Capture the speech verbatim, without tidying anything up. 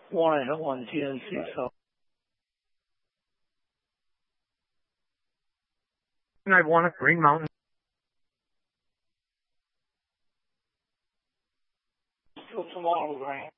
one at one G N C, so. I want a Green Mountain. Till tomorrow, Grant.